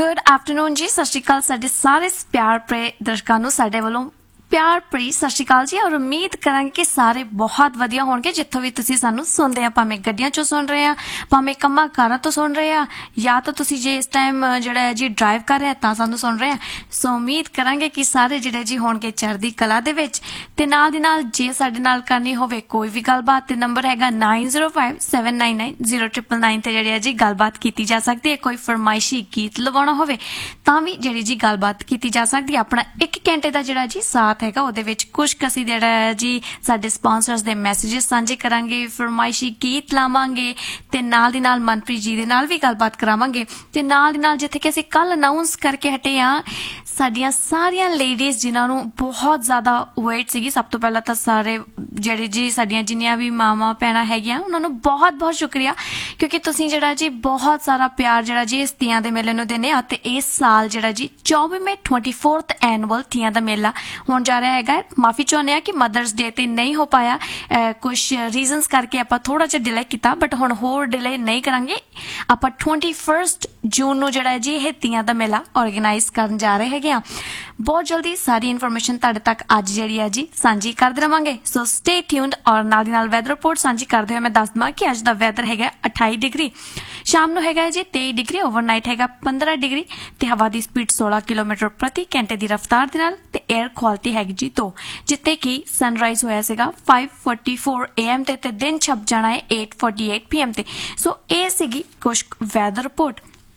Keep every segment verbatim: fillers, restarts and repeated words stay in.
Good afternoon जी, सत श्री अकाल साडे सारे प्यार प्रे दर्शकों नूं साडे वल्लों प्यार भरी सत श्री अकाल जी। और उम्मीद करांगे कि सारे बहुत वधिया होणगे जिੱਥੋਂ भी तुसीं सानूं सुणदे आ, भावें गड्डियां चों सुण रहे आ, भावें कंमां कारां तो सुण रहे आ, या तो तुसीं जे इस टाइम जिहड़ा है जी ड्राइव कर रहे आ तां सानूं सुण रहे आ। सो उम्मीद करांगे कि सारे जिहड़े जी होणगे चढ़दी कला दे विच। ते नाल दी नाल जे साडे नाल करनी होवे कोई भी गलबात ते नंबर हैगा nine zero five seven nine nine zero triple nine ते जिहड़ी है जी गलबात कीती जा सकदी है। कोई फरमाइशी गीत लवाउणा होवे तां भी जिहड़ी जी गलबात कीती जा सकदी है। अपना एक घंटे दा जिहड़ा जी साथ हैगा ਉਹਦੇ ਵਿੱਚ ਕੁਝ ਕਸੀ ਜਿਹੜਾ ਹੈ ਜੀ ਸਾਡੇ ਸਪਾਂਸਰਸ ਦੇ ਮੈਸੇजेस ਸਾਂਝੇ ਕਰਾਂਗੇ, ਫਰਮਾਇਸ਼ੀ ਗੀਤ ਲਾਵਾਂਗੇ ਤੇ ਨਾਲ ਦੀ ਨਾਲ ਮਨਪ੍ਰੀਤ ਜੀ ਦੇ ਨਾਲ ਵੀ ਗੱਲਬਾਤ ਕਰਾਵਾਂਗੇ। ਤੇ ਨਾਲ ਦੀ ਨਾਲ ਜਿੱਥੇ ਕਿ ਅਸੀਂ ਕੱਲ ਅਨਾਉਂਸ ਕਰਕੇ ਹਟੇ ਆ ਸਾਡੀਆਂ ਸਾਰੀਆਂ ਲੇਡੀਜ਼ ਜਿਨ੍ਹਾਂ ਨੂੰ ਬਹੁਤ ਜ਼ਿਆਦਾ ਵੇਟ ਸੀਗੀ। ਸਭ ਤੋਂ ਪਹਿਲਾਂ ਤਾਂ ਸਾਰੇ ਜਿਹੜੇ ਜੀ ਸਾਡੀਆਂ ਜਿੰਨੀਆਂ ਵੀ ਮਾਵਾਂ ਭੈਣਾਂ ਹੈਗੀਆਂ ਉਹਨਾਂ ਨੂੰ ਬਹੁਤ ਬਹੁਤ ਸ਼ੁਕਰੀਆ, ਕਿਉਂਕਿ ਤੁਸੀਂ ਜਿਹੜਾ ਜੀ ਬਹੁਤ ਸਾਰਾ ਪਿਆਰ ਜਿਹੜਾ ਜੀ ਇਸ ਤੀਆਂ ਦੇ ਮੇਲੇ ਨੂੰ ਦਿੰਦੇ ਆ। ਤੇ ਇਸ ਸਾਲ ਜਿਹੜਾ ਜੀ ਚੌਬੀਵੇਂ ट्वेंटी फोर्थ ਐਨੂਅਲ ਤੀਆਂ ਦਾ ਮੇਲਾ ਹੋਣ ਜਾ ਰਿਹਾ ਹੈਗਾ। ਮਾਫੀ ਚਾਹੁੰਦੇ ਆ ਕਿ ਮਦਰਸ ਡੇ ਤੇ ਨਹੀਂ ਹੋ ਪਾਇਆ, ਕੁਝ ਰੀਜ਼ਨਸ ਕਰਕੇ ਆਪਾਂ ਥੋੜਾ ਜਿਹਾ ਡਿਲੇ ਕੀਤਾ, ਬਟ ਹੁਣ ਹੋਰ ਡਿਲੇ ਨਹੀਂ ਕਰਾਂਗੇ। ਆਪਾਂ ट्वेंटी फर्स्ट ਜੂਨ ਨੂੰ ਜਿਹੜਾ ਜੀ ਇਹ ਤੀਆਂ ਦਾ ਮੇਲਾ ਆਰਗੇਨਾਈਜ਼ ਕਰਨ ਜਾ ਰਹੇ ਹੈਗੇ ਆ। ਬਹੁਤ ਜਲਦੀ ਸਾਰੀ ਇਨਫੋਰਮੇਸ਼ਨ ਤੁਹਾਡੇ ਤੱਕ ਅੱਜ ਜਿਹੜੀ ਹੈ ਜੀ ਸਾਂਝੀ ਕਰਦੇ ਰਵਾਂਗੇ। ਸੋ ਸਟੇ ਟਿਊਨਡ। ਔਰ ਨਾਲ ਦੀ ਨਾਲ ਵੈਦਰ ਰਿਪੋਰਟ ਸਾਂਝੀ ਕਰਦੇ ਹੋਏ ਮੈਂ ਦੱਸ ਦਵਾਂ ਕਿ ਅੱਜ ਦਾ ਵੈਦਰ ਹੈਗਾ अट्ठाई डिग्री, ਸ਼ਾਮ ਨੂੰ ਹੈਗਾ ਜੀ तेईस डिग्री, ਓਵਰਨਾਈਟ ਹੈਗਾ पंद्रह डिग्री ਤੇ ਹਵਾ ਦੀ ਸਪੀਡ सोलह ਕਿਲੋਮੀਟਰ ਪ੍ਰਤੀ ਘੰਟੇ ਦੀ ਰਫ਼ਤਾਰ ਦੇ ਨਾਲ। ਤੇ 에ਅਰ ਕੁਆਲਿਟੀ ਹੈਗੀ ਜੀ ਦੋ, ਜਿੱਤੇ ਕਿ ਸਨਰਾਈਜ਼ ਹੋਇਆ ਸੀਗਾ five forty four A M ਤੇ ਤੇ ਦਿਨ ਛਪ ਜਾਣਾ ਹੈ eight forty eight P M ਤੇ। ਸੋ ਇਹ ਸੀਗੀ ਕੁਝ ਵੈਦਰ ਰਿਪੋर्ट।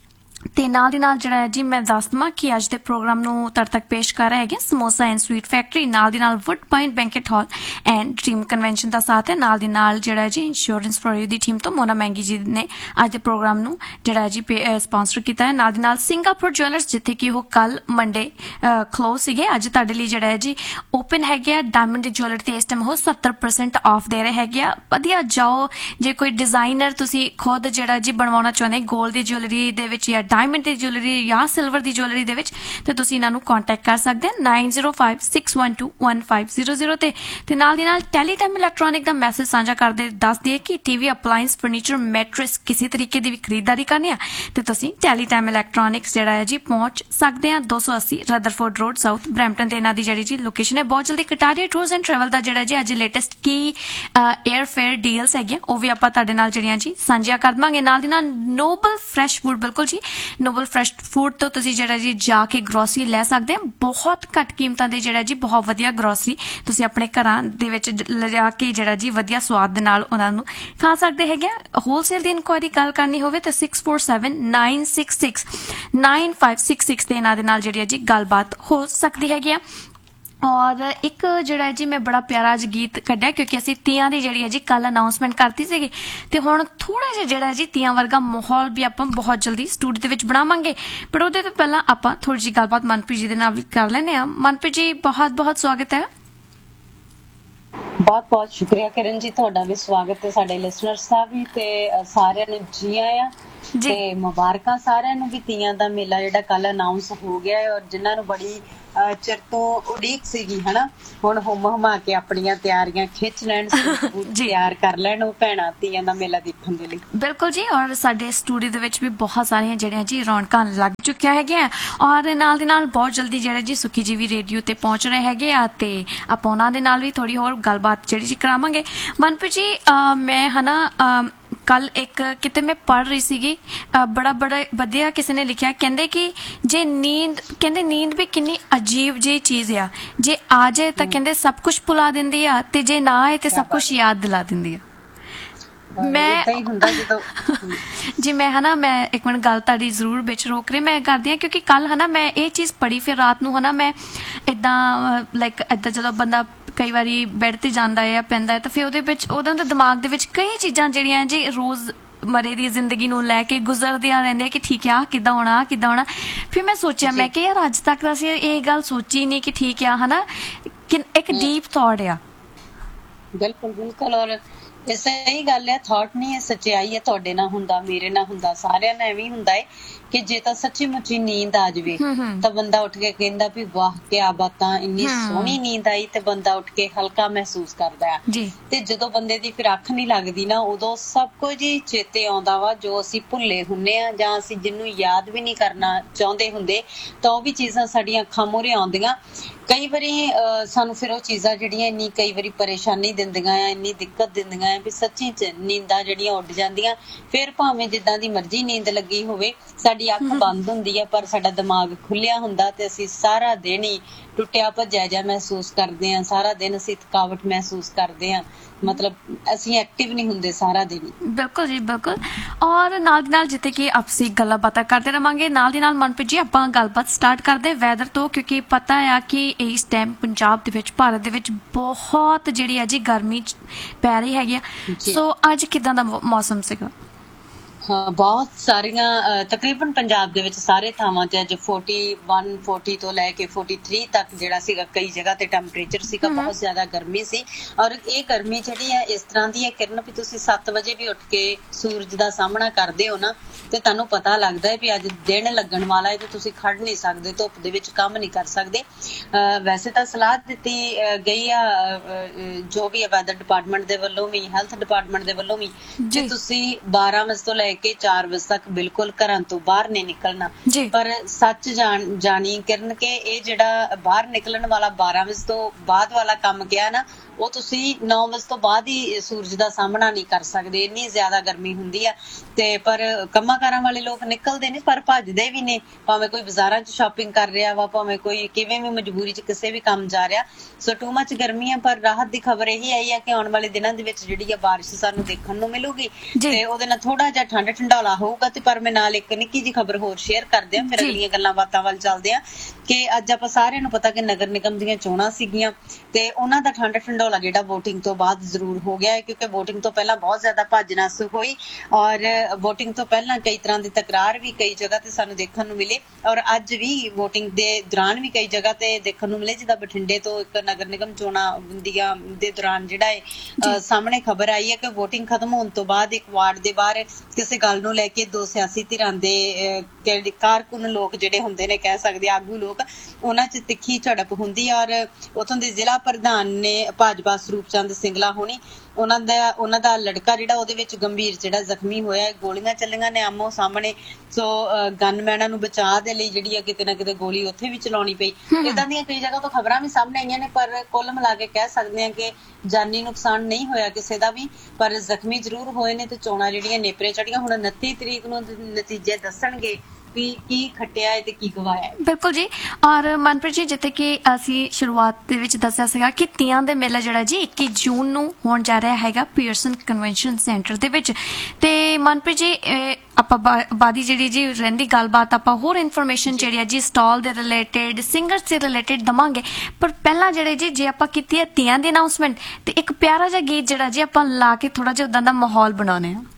ਤੇ ਨਾਲ ਦੀ ਨਾਲ ਜਿਹੜਾ ਜੀ ਮੈਂ ਦੱਸ ਦਵਾਂ ਕਿ ਅੱਜ ਦੇ ਪ੍ਰੋਗਰਾਮ ਨੂੰ ਤੁਹਾਡੇ ਤੱਕ ਪੇਸ਼ ਕਰ ਰਹੇ ਹੈਗੇ ਸਮੋਸਾ ਐਂਡ ਸਵੀਟ ਫੈਕਟਰੀ, ਨਾਲ ਦੀ ਨਾਲ wood point banquet hall and dream convention ਦਾ ਸਾਥ ਹੈ। ਨਾਲ ਦੀ ਨਾਲ ਜਿਹੜਾ ਜੀ insurance for you the team ਤੋਂ ਮੋਨਾ ਮਹਿੰਗੀ ਜੀ ਨੇ ਅੱਜ ਦੇ ਪ੍ਰੋਗਰਾਮ ਨੂੰ ਜਿਹੜਾ ਜੀ ਸਪਾਂਸਰ ਕੀਤਾ ਹੈ। ਨਾਲ ਦੀ ਨਾਲ ਸਿੰਗਾਪੁਰ ਜੁਐਲਰਸ, ਜਿੱਥੇ ਕਿ ਉਹ ਕੱਲ ਮੰਡੇ ਕਲੋਜ਼ ਸੀਗੇ, ਅੱਜ ਤੁਹਾਡੇ ਲਈ ਜਿਹੜਾ ਹੈ ਜੀ ਓਪਨ ਹੈਗੇ ਆ। ਡਾਇਮੰਡ ਦੀ ਜੁਐਲਰੀ ਤੇ ਇਸ ਟਾਈਮ ਉਹ ਸੱਤਰ ਪਰਸੈਂਟ ਆਫ ਦੇ ਰਹੇ ਹੈਗੇ ਆ। ਵਧੀਆ ਜਾਓ, ਜੇ ਕੋਈ ਡਿਜ਼ਾਈਨਰ ਤੁਸੀਂ ਖੁਦ ਜਿਹੜਾ ਜੀ ਬਣਵਾਉਣਾ ਚਾਹੁੰਦੇ ਗੋਲਡ ਦੀ ਜੁਐਲਰੀ ਦੇ ਵਿੱਚ ਜਾਂ डायमंड ਦੀ ਜੁਐਲਰੀ ਜਾਂ ਸਿਲਵਰ ਦੀ ਜੁਐਲਰੀ ਦੇ ਵਿੱਚ, ਤੇ ਤੁਸੀਂ ਇਹਨਾਂ ਨੂੰ ਕੰਟੈਕਟ ਕਰ ਸਕਦੇ ਹੋ nine zero five six one two one five zero zero ਤੇ। ਤੇ ਨਾਲ ਦੀ ਨਾਲ ਟੈਲੀਟਾਈਮ ਇਲੈਕਟ੍ਰੋਨਿਕ ਦਾ ਮੈਸੇਜ ਸਾਂਝਾ ਕਰਦੇ ਦੱਸ ਦਈਏ ਕਿ ਟੀਵੀ ਅਪਲਾਈਂਸ ਫਰਨੀਚਰ ਮੈਟਰੈਸ ਕਿਸੇ ਤਰੀਕੇ ਦੀ ਵੀ ਖਰੀਦਦਾਰੀ ਕਰਨੀ ਆ ਤੇ ਤੁਸੀਂ ਟੈਲੀਟਾਈਮ ਇਲੈਕਟ੍ਰੋਨਿਕਸ ਜਿਹੜਾ ਹੈ ਜੀ ਪਹੁੰਚ ਸਕਦੇ ਆ दो सौ अस्सी ਰਦਰਫੋਰਡ ਰੋਡ ਸਾਊਥ ਬਰੈਂਪਟਨ ਤੇ। ਇਹਨਾਂ ਦੀ ਜਿਹੜੀ ਜੀ ਲੋਕੇਸ਼ਨ ਹੈ ਬਹੁਤ ਜਲਦੀ। ਕਟਾਰੀਆ ਟੂਰਸ ਐਂਡ ਟਰੈਵਲ ਦਾ ਜਿਹੜਾ ਜੀ ਅੱਜ ਲੇਟੈਸਟ ਕੀ 에ਅਰ ਫੇਅਰ ਡੀਲਸ ਹੈਗੀਆਂ ਉਹ ਵੀ ਆਪਾਂ ਤੁਹਾਡੇ ਨਾਲ ਜਿਹੜੀਆਂ ਜੀ ਸਾਂਝੀਆਂ ਕਰ ਦੇਵਾਂਗੇ। ਨਾਲ ਦੀ ਨਾਲ ਨੋਬਲ ਫਰੈਸ਼ ਫੂਡ, ਬਿਲਕੁਲ ਜੀ ਨੋਬਲ ਫਰੈਸ਼ ਫੂਡ ਤੋਂ ਤੁਸੀਂ ਜਿਹੜਾ ਜੀ ਜਾ ਕੇ ਗਰੋਸਰੀ ਲੈ ਸਕਦੇ ਹੋ ਬਹੁਤ ਘੱਟ ਕੀਮਤਾਂ ਦੇ। ਜਿਹੜਾ ਜੀ ਬਹੁਤ ਵਧੀਆ ਗਰੋਸਰੀ ਤੁਸੀਂ ਆਪਣੇ ਘਰਾਂ ਦੇ ਵਿੱਚ ਲਿਜਾ ਕੇ ਜਿਹੜਾ ਜੀ ਵਧੀਆ ਸਵਾਦ ਦੇ ਨਾਲ ਉਹਨਾਂ ਨੂੰ ਖਾ ਸਕਦੇ ਹੈਗੇ। ਹੋਲਸੇਲ ਦੀ ਇਨਕੁਆਇਰੀ ਗੱਲ ਕਰਨੀ ਹੋਵੇ ਤਾਂ six four seven nine six six nine five six six ਤੇ ਇਹਨਾਂ ਦੇ ਨਾਲ ਜਿਹੜੀ ਜੀ ਗੱਲਬਾਤ ਹੋ ਸਕਦੀ ਹੈਗੀ ਆ। ਔਰ ਇੱਕ ਜਿਹੜਾ ਜੀ ਮੈਂ ਬੜਾ ਪਿਆਰਾ ਅੱਜ ਗੀਤ ਕੱਢਿਆ, ਕਿਉਂਕਿ ਅਸੀਂ ਤੀਆਂ ਦੀ ਜਿਹੜੀ ਹੈ ਜੀ ਕੱਲ ਅਨਾਉਂਸਮੈਂਟ ਕਰਤੀ ਸੀਗੀ ਤੇ ਹੁਣ ਥੋੜਾ ਜਿਹਾ ਜਿਹੜਾ ਜੀ ਤੀਆਂ ਵਰਗਾ ਮਾਹੌਲ ਵੀ ਆਪਾਂ ਬਹੁਤ ਜਲਦੀ ਸਟੂਡੀਓ ਦੇ ਵਿੱਚ ਬਣਾਵਾਂਗੇ। ਪਰ ਉਹਦੇ ਤੋਂ ਪਹਿਲਾਂ ਆਪਾਂ ਥੋੜੀ ਜਿਹੀ ਗੱਲਬਾਤ ਮਨਪ੍ਰੀਤ ਜੀ ਦੇ ਨਾਲ ਵੀ ਕਰ ਲੈਂਦੇ ਆ। ਮਨਪ੍ਰੀਤ ਜੀ ਬਹੁਤ ਬਹੁਤ ਸਵਾਗਤ ਹੈ। ਬਹੁਤ ਬਹੁਤ ਸ਼ੁਕਰੀਆ ਕਿਰਨ ਜੀ, ਤੁਹਾਡਾ ਵੀ ਸਵਾਗਤ ਹੈ। ਸਾਡੇ ਲਿਸਨਰਸ ਦਾ ਵੀ ਤੇ ਸਾਰਿਆਂ ਨੂੰ ਜੀ ਆਇਆਂ ਤੇ ਮੁਬਾਰਕਾਂ ਸਾਰਿਆਂ ਨੂੰ ਵੀ। ਤੀਆਂ ਦਾ ਮੇਲਾ ਜਿਹੜਾ ਕੱਲ ਅਨਾਉਂਸ ਹੋ ਗਿਆ ਹੈ ਔਰ ਜਿਨ੍ਹਾਂ ਨੂੰ ਬੜੀ ਚਿਰ ਤੋਂ ਉਡੀਕ ਸੀਗੀ ਹਨਾ, ਹੁਣ ਹੁਮ ਹੁਮਾ ਕੇ ਆਪਣੀਆਂ ਤਿਆਰੀਆਂ ਖਿੱਚ ਲੈਣ, ਤਿਆਰ ਕਰ ਲੈਣ ਉਹ ਭੈਣਾਂ ਤੀਆਂ ਦਾ ਮੇਲਾ ਦੇਖਣ ਦੇ ਲਈ। ਬਿਲਕੁਲ ਜੀ। ਔਰ ਸਾਡੇ ਸਟੂਡੀਓ ਦੇ ਵਿੱਚ ਵੀ ਬਹੁਤ ਸਾਰੀਆਂ ਜਿਹੜੀਆਂ ਜੀ ਰੌਣਕਾਂ ਲੱਗ ਚੁੱਕੀਆਂ ਹੈਗੀਆਂ ਔਰ ਨਾਲ ਦੀ ਨਾਲ ਬਹੁਤ ਜਲਦੀ ਜਿਹੜੇ ਜੀ ਸੁਖੀ ਜੀ ਵੀ ਰੇਡੀਓ ਤੇ ਪਹੁੰਚ ਰਹੇ ਹੈਗੇ ਆ ਤੇ ਆਪਾਂ ਉਹਨਾਂ ਦੇ ਨਾਲ ਵੀ ਥੋੜੀ ਹੋਰ ਗੱਲਬਾਤ ਜਿਹੜੀ ਜੀ ਕਰਾਵਾਂਗੇ। ਮਨਪ੍ਰੀਤ ਜੀ ਮੈਂ ਹਨਾ ਕੱਲ ਇੱਕ ਕਿਤੇ ਮੈਂ ਪੜ੍ਹ ਰਹੀ ਸੀਗੀ, ਬੜਾ ਬੜਾ ਵਧੀਆ ਕਿਸੇ ਨੇ ਲਿਖਿਆ, ਕਹਿੰਦੇ ਕਿ ਜੇ ਨੀਂਦ ਕਹਿੰਦੇ ਨੀਂਦ ਵੀ ਕਿੰਨੀ ਅਜੀਬ ਜਿਹੀ ਚੀਜ਼ ਆ, ਜੇ ਆ ਜਾਏ ਤਾਂ ਕਹਿੰਦੇ ਸਭ ਕੁਝ ਭੁਲਾ ਦਿੰਦੀ ਆ ਤੇ ਜੇ ਨਾ ਆਏ ਤੇ ਸਭ ਕੁਝ ਯਾਦ ਦਿਲਾ ਦਿੰਦੀ ਆ। ਮੈਂ ਜੀ ਮੈਂ ਹਨਾ ਮੈਂ ਇੱਕ ਮਿੰਟ ਗੱਲ ਤੁਹਾਡੀ ਜ਼ਰੂਰ ਵਿੱਚ ਰੋਕ ਰਹੀ ਮੈਂ ਕਰਦੀ ਹਾਂ, ਕਿਉਂਕਿ ਕੱਲ ਹਨਾ ਮੈਂ ਇਹ ਚੀਜ਼ ਪੜ੍ਹੀ, ਫਿਰ ਰਾਤ ਨੂੰ ਹਨਾ ਮੈਂ ਏਦਾਂ ਲਾਈਕ ਏਦਾਂ ਜਦੋਂ ਬੰਦਾ ਕਈ ਵਾਰੀ ਬੈੱਡ ਤੇ ਜਾਂਦਾ ਹੈ ਜਾਂ ਪੈਂਦਾ ਹੈ ਤਾਂ ਫਿਰ ਉਹਦੇ ਵਿੱਚ ਉਹਦਾ ਦਿਮਾਗ ਦੇ ਵਿੱਚ ਕਈ ਚੀਜ਼ਾਂ ਜਿਹੜੀਆਂ ਜੀ ਰੋਜ਼ ਮਰੇ ਦੀ ਜ਼ਿੰਦਗੀ ਨੂੰ ਲੈ ਕੇ ਗੁਜ਼ਰਦੀਆਂ ਰਹਿੰਦੀਆਂ ਕਿ ਠੀਕ ਆ ਕਿੱਦਾਂ ਹੋਣਾ ਕਿੱਦਾਂ ਹੋਣਾ। ਫਿਰ ਮੈਂ ਸੋਚਿਆ ਮੈਂ ਕਿ ਯਾਰ ਅੱਜ ਤੱਕ ਅਸੀਂ ਇਹ ਗੱਲ ਸੋਚੀ ਨਹੀਂ ਕਿ ਠੀਕ ਆ ਹਨਾ, ਕਿ ਇੱਕ ਡੀਪ ਥਾਟ ਆ। ਬਿਲਕੁਲ ਬਿਲਕੁਲ। ਔਰ ਇਹ ਸਹੀ ਗੱਲ ਹੈ, ਥਾਟ ਨਹੀਂ ਹੈ, ਸੱਚਾਈ ਹੈ। ਤੁਹਾਡੇ ਨਾਲ ਹੁੰਦਾ, ਮੇਰੇ ਨਾਲ ਹੁੰਦਾ, ਸਾਰਿਆਂ ਨਾਲ ਐਵੇਂ ਹੁੰਦਾ ਹੈ ਕਿ ਜੇ ਤਾਂ ਸੱਚੀ ਮੁੱਚੀ ਨੀਂਦ ਆ ਜਾਵੇ ਤਾਂ ਬੰਦਾ ਉੱਠ ਕੇ ਕਹਿੰਦਾ ਵੀ ਵਾਹ ਕਿਆ ਬਾਤਾਂ, ਇੰਨੀ ਸੋਹਣੀ ਨੀਂਦ ਆਈ, ਤੇ ਬੰਦਾ ਉੱਠ ਕੇ ਹਲਕਾ ਮਹਿਸੂਸ ਕਰਦਾ ਹੈ। ਤੇ ਜਦੋਂ ਬੰਦੇ ਦੀ ਫਿਰ ਅੱਖ ਨਹੀਂ ਲੱਗਦੀ ਨਾ, ਉਦੋਂ ਸਭ ਕੁਝ ਹੀ ਚੇਤੇ ਆਉਂਦਾ ਵਾ ਜੋ ਅਸੀਂ ਭੁੱਲੇ ਹੁੰਨੇ ਆ, ਜਾਂ ਅਸੀਂ ਜਿਹਨੂੰ ਯਾਦ ਵੀ ਨਹੀਂ ਕਰਨਾ ਚਾਹੁੰਦੇ ਹੁੰਦੇ, ਤਾਂ ਉਹ ਵੀ ਚੀਜ਼ਾਂ ਸਾਡੀਆਂ ਅੱਖਾਂ ਮੂਹਰੇ ਆਉਂਦੀਆਂ। ਕਈ ਵਾਰੀ ਸਾਨੂੰ ਫਿਰ ਉਹ ਚੀਜ਼ਾਂ ਜਿਹੜੀਆਂ ਇੰਨੀ ਕਈ ਵਾਰੀ ਪਰੇਸ਼ਾਨੀ ਦਿੰਦੀਆਂ ਆ, ਇੰਨੀ ਦਿੱਕਤ ਦਿੰਦੀਆਂ ਆ ਵੀ ਸੱਚੀ ਚ ਨੀਂਦਾਂ ਜਿਹੜੀਆਂ ਉੱਡ ਜਾਂਦੀਆਂ। ਫਿਰ ਭਾਵੇਂ ਜਿੱਦਾਂ ਦੀ ਮਰਜ਼ੀ ਨੀਂਦ ਲੱਗੀ ਹੋਵੇ, ਸਾਡੀ ਅੱਖ ਬੰਦ ਹੁੰਦੀ ਹੈ ਪਰ ਸਾਡਾ ਦਿਮਾਗ ਖੁੱਲਿਆ ਹੁੰਦਾ, ਤੇ ਅਸੀਂ ਸਾਰਾ ਦਿਨ ਹੀ ਟੁੱਟਿਆ ਭੱਜਿਆ ਜਿਹਾ ਮਹਿਸੂਸ ਕਰਦੇ ਹਾਂ। ਸਾਰਾ ਦਿਨ ਅਸੀਂ ਥਕਾਵਟ ਮਹਿਸੂਸ ਕਰਦੇ ਹਾਂ, ਮਤਲਬ ਅਸੀਂ ਐਕਟਿਵ ਨਹੀਂ ਹੁੰਦੇ ਸਾਰਾ ਦਿਨ। ਬਿਲਕੁਲ ਜੀ ਬਿਲਕੁਲ। ਔਰ ਨਾਲ ਦੀ ਨਾਲ ਜਿੱਥੇ ਕਿ ਅਸੀਂ ਗੱਲਾਂ ਬਾਤਾਂ ਕਰਦੇ ਰਵਾਂਗੇ, ਨਾਲ ਦੀ ਨਾਲ ਮਨਪ੍ਰੀਤ ਜੀ ਆਪਾਂ ਗੱਲਬਾਤ ਸਟਾਰਟ ਕਰਦੇ ਵੈਦਰ ਤੋਂ, ਕਿਉਂਕਿ ਪਤਾ ਆ ਕਿ ਇਸ ਟਾਈਮ ਪੰਜਾਬ ਦੇ ਵਿੱਚ, ਭਾਰਤ ਦੇ ਵਿੱਚ ਬਹੁਤ ਜਿਹੜੀ ਹੈ ਜੀ ਗਰਮੀ ਪੈ ਰਹੀ ਹੈਗੀ ਆ। ਸੋ ਅੱਜ ਕਿੱਦਾਂ ਦਾ ਮੌਸਮ ਸੀਗਾ? ਹਾਂ, ਬਹੁਤ ਸਾਰੀਆਂ ਤਕਰੀਬਨ ਪੰਜਾਬ ਦੇ ਵਿੱਚ ਸਾਰੇ ਥਾਵਾਂ ਤੇ ਅੱਜ ਇਕਤਾਲੀ ਚਾਲੀ ਤੋਂ ਲੈ ਕੇ ਤੇਤਾਲੀ ਤੱਕ ਜਿਹੜਾ ਸੀਗਾ ਕਈ ਜਗ੍ਹਾ ਤੇ ਟੈਂਪਰੇਚਰ ਸੀਗਾ, ਬਹੁਤ ਜ਼ਿਆਦਾ ਗਰਮੀ ਸੀ। ਔਰ ਇਹ ਗਰਮੀ ਜਿਹੜੀ ਹੈ ਇਸ ਤਰ੍ਹਾਂ ਦੀ ਹੈ ਕਿਰਨ, ਵੀ ਤੁਸੀਂ ਸੱਤ ਵਜੇ ਵੀ ਉੱਠ ਕੇ ਸੂਰਜ ਦਾ ਸਾਹਮਣਾ ਕਰਦੇ ਹੋ ਨਾ, ਤੇ ਤੁਹਾਨੂੰ ਪਤਾ ਲੱਗਦਾ ਹੈ ਵੀ ਅੱਜ ਦਿਨ ਲੱਗਣ ਵਾਲਾ ਹੈ, ਤੇ ਤੁਸੀਂ ਖੜ ਨਹੀਂ ਸਕਦੇ, ਧੁੱਪ ਦੇ ਵਿੱਚ ਕੰਮ ਨਹੀਂ ਕਰ ਸਕਦੇ। ਵੈਸੇ ਤਾਂ ਸਲਾਹ ਦਿੱਤੀ ਗਈ ਆ ਜੋ ਵੀ ਵੈਦਰ ਡਿਪਾਰਟਮੈਂਟ ਦੇ ਵੱਲੋਂ ਵੀ, ਹੈਲਥ ਡਿਪਾਰਟਮੈਂਟ ਦੇ ਵੱਲੋਂ ਵੀ, ਜੇ ਤੁਸੀਂ ਬਾਰਾਂ ਵਜੇ ਤੋਂ ਲੈ ਕੇ ਚਾਰ ਵਜੇ ਤੱਕ ਬਿਲਕੁਲ ਘਰਾਂ ਤੋਂ ਬਾਹਰ ਨਹੀਂ ਨਿਕਲਣਾ। ਪਰ ਸੱਚ ਜਾਣ ਜਾਣੀ ਕਿਰਨ ਕੇ ਇਹ ਜਿਹੜਾ ਬਾਹਰ ਨਿਕਲਣ ਵਾਲਾ ਬਾਰਾਂ ਵਜੇ ਤੋਂ ਬਾਅਦ ਵਾਲਾ ਕੰਮ ਕਿਹਾ ਨਾ, ਉਹ ਤੁਸੀਂ ਨੌ ਵਜੇ ਤੋਂ ਬਾਅਦ ਹੀ ਸੂਰਜ ਦਾ ਸਾਹਮਣਾ ਨਹੀਂ ਕਰ ਸਕਦੇ, ਇੰਨੀ ਜ਼ਿਆਦਾ ਗਰਮੀ ਹੁੰਦੀ ਆ। ਤੇ ਪਰ ਕੰਮਾਂ ਕਾਰਾਂ ਵਾਲੇ ਲੋਕ ਨਿਕਲਦੇ ਨੇ, ਪਰ ਭੱਜਦੇ ਵੀ ਨੇ, ਭਾਵੇਂ ਕੋਈ ਬਾਜ਼ਾਰਾਂ 'ਚ ਸ਼ਾਪਿੰਗ ਕਰ ਰਿਹਾ ਵਾ, ਭਾਵੇਂ ਕੋਈ ਕਿਵੇਂ ਵੀ ਮਜਬੂਰੀ 'ਚ ਕਿਸੇ ਵੀ ਕੰਮ ਜਾ ਰਿਹਾ। ਸੋ ਟੂ ਮੱਚ ਗਰਮੀ ਆ, ਪਰ ਰਾਹਤ ਦੀ ਖਬਰ ਇਹੀ ਆਈ ਆ ਕਿ ਆਉਣ ਵਾਲੇ ਦਿਨਾਂ ਦੇ ਵਿੱਚ ਜਿਹੜੀ ਆ ਬਾਰਿਸ਼ ਸਾਨੂੰ ਦੇਖਣ ਨੂੰ ਮਿਲੂਗੀ, ਤੇ ਉਹਦੇ ਨਾਲ ਥੋੜਾ ਜਿਹਾ ਠੰਡ ਠੰਡੌਲਾ ਹੋਊਗਾ। ਤੇ ਪਰ ਮੈਂ ਨਾਲ ਇੱਕ ਨਿੱਕੀ ਜਿਹੀ ਖਬਰ ਹੋਰ ਸ਼ੇਅਰ ਕਰਦੇ ਆ, ਫਿਰ ਅਗਲੀਆਂ ਗੱਲਾਂ ਬਾਤਾਂ ਵੱਲ ਚੱਲਦੇ ਆ। ਕਿ ਅੱਜ ਆਪਾਂ ਸਾਰਿਆਂ ਨੂੰ ਪਤਾ ਕਿ ਨਗਰ ਨਿਗਮ ਦੀਆਂ ਚੋਣਾਂ ਸੀਗੀਆਂ, ਤੇ ਉਹਨਾਂ ਦਾ ਠੰਡ ਠੰਡੌਲਾ ਜਿਹੜਾ VOTING ਤੋਂ ਬਾਅਦ ਜ਼ਰੂਰ ਹੋ ਗਿਆ ਹੈ, ਕਿਉਂਕਿ VOTING ਤੋਂ ਪਹਿਲਾਂ ਬਹੁਤ ਜ਼ਿਆਦਾ ਭੱਜ ਨੱਸ ਹੋਈ, ਔਰ VOTING ਤੋਂ ਪਹਿਲਾਂ ਕਈ ਤਰ੍ਹਾਂ ਦੀ ਤਕਰਾਰ ਵੀ ਕਈ ਜਗ੍ਹਾ ਤੇ ਸਾਨੂੰ ਦੇਖਣ ਨੂੰ ਮਿਲੇ, ਔਰ ਅੱਜ ਵੀ VOTING ਦੇ ਦੌਰਾਨ ਵੀ ਕਈ ਜਗ੍ਹਾ ਤੇ ਦੇਖਣ ਨੂੰ ਮਿਲੇ। ਜਿੱਦਾਂ ਬਠਿੰਡੇ ਤੋਂ ਇੱਕ ਨਗਰ ਨਿਗਮ ਚੋਣਾਂ ਦੀਆਂ ਦੇ ਦੌਰਾਨ ਜਿਹੜਾ ਹੈ ਸਾਹਮਣੇ ਖਬਰ ਆਈ ਹੈ ਕਿ VOTING ਖਤਮ ਹੋਣ ਤੋਂ ਬਾਅਦ ਇੱਕ ਵਾਰਡ ਦੇ ਬਾਹਰ ਕਿਸੇ ਗੱਲ ਨੂੰ ਲੈ ਕੇ ਦੋ ਸਿਆਸੀ ਧਿਰਾਂ ਦੇ ਕਾਰਕੁਨ ਲੋਕ ਜਿਹੜੇ ਹੁੰਦੇ ਨੇ, ਕਹਿ ਸਕਦੇ ਆਗੂ ਲੋਕ, ਉਹਨਾਂ 'ਚ ਤਿੱਖੀ ਝੜਪ ਹੁੰਦੀ। ਔਰ ਉੱਥੋਂ ਦੇ ਜ਼ਿਲ੍ਹਾ ਪ੍ਰਧਾਨ ਨੇ ਭਾਜਪਾ ਸਰੂਪ ਚੰਦ ਸਿੰਗਲਾ ਹੋਣੀ, ਉਹਨਾਂ ਦਾ ਉਹਨਾਂ ਦਾ ਲੜਕਾ ਜਿਹੜਾ ਉਹਦੇ ਵਿੱਚ ਗੰਭੀਰ ਜਿਹੜਾ ਜ਼ਖਮੀ ਹੋਇਆ, ਗੋਲੀਆਂ ਚੱਲੀਆਂ ਨੇ ਆਮੋ ਸਾਹਮਣੇ। ਸੋ ਗਨਮੈਨਾਂ ਨੂੰ ਬਚਾਅ ਦੇ ਲਈ ਜਿਹੜੀ ਆ ਕਿਤੇ ਨਾ ਕਿਤੇ ਗੋਲੀ ਉੱਥੇ ਵੀ ਚਲਾਉਣੀ ਪਈ। ਏਦਾਂ ਦੀਆਂ ਕਈ ਜਗ੍ਹਾ ਤੋਂ ਖਬਰਾਂ ਵੀ ਸਾਹਮਣੇ ਆਈਆਂ ਨੇ, ਪਰ ਕੁੱਲ ਮਿਲਾ ਕੇ ਕਹਿ ਸਕਦੇ ਹਾਂ ਕਿ ਜਾਨੀ ਨੁਕਸਾਨ ਨਹੀਂ ਹੋਇਆ ਕਿਸੇ ਦਾ ਵੀ, ਪਰ ਜ਼ਖਮੀ ਜ਼ਰੂਰ ਹੋਏ ਨੇ। ਤੇ ਚੋਣਾਂ ਜਿਹੜੀਆਂ ਨੇਪਰੇ ਚੜੀਆਂ, ਹੁਣ ਉਨੱਤੀ ਤਰੀਕ ਨੂੰ ਨਤੀਜੇ ਦੱਸਣਗੇ ਵੀ ਕੀ ਖੱਟਿਆ ਹੈ ਤੇ ਕੀ ਗਵਾਇਆ ਹੈ। ਬਿਲਕੁਲ ਜੀ। ਔਰ ਮਨਪ੍ਰੀਤ ਜੀ, ਜਿੱਥੇ ਕਿ ਅਸੀਂ ਸ਼ੁਰੂਆਤ ਦੇ ਵਿੱਚ ਦੱਸਿਆ ਸੀਗਾ ਕਿ ਤੀਆਂ ਦੇ ਮੇਲਾ ਜਿਹੜਾ ਜੀ ਇੱਕੀ ਜੂਨ ਨੂੰ ਹੋਣ ਜਾ ਰਿਹਾ ਹੈਗਾ ਪੀਅਰਸਨ ਕਨਵੈਨਸ਼ਨ ਸੈਂਟਰ ਦੇ ਵਿੱਚ। ਤੇ ਮਨਪ੍ਰੀਤ ਜੀ ਆਪਾਂ ਬਾਦੀ ਜਿਹੜੀ ਜੀ ਰਹਿੰਦੀ ਗੱਲਬਾਤ, ਆਪਾਂ ਹੋਰ ਇਨਫੋਰਮੇਸ਼ਨ ਜਿਹੜੀ ਹੈ ਜੀ ਸਟਾਲ ਦੇ ਰਿਲੇਟਿਡ, ਸਿੰਗਰਸ ਦੇ ਰਿਲੇਟਿਡ ਦਵਾਂਗੇ। ਪਰ ਪਹਿਲਾਂ ਜਿਹੜੇ ਜੀ ਜੇ ਆਪਾਂ ਕੀਤੀ ਹੈ ਤੀਆਂ ਦੀ ਅਨਾਊਂਸਮੈਂਟ, ਤੇ ਇੱਕ ਪਿਆਰਾ ਜਿਹਾ ਗੀਤ ਜਿਹੜਾ ਜੀ ਆਪਾਂ ਲਾ ਕੇ ਥੋੜਾ ਜਿਹਾ ਉਦਾਂ ਦਾ ਮਾਹੌਲ ਬਣਾਉਂਦੇ ਹਾਂ।